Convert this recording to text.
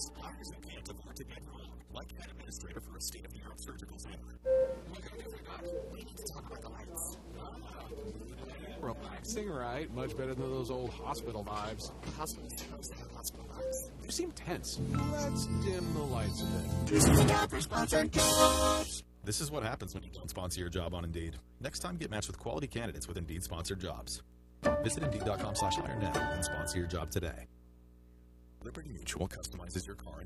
Spiders and can't afford to get wrong, like head administrator for a state-of-the-art surgical center. We need to talk about the lights. Relaxing, right? Much better than those old hospital vibes. The hospital's supposed to have hospital lights. You seem tense. Let's dim the lights a bit. This is an ad for sponsored jobs. This is what happens when you don't sponsor your job on Indeed. Next time, get matched with quality candidates with Indeed sponsored jobs. Visit Indeed.com/hire now and sponsor your job today. Liberty Mutual customizes your car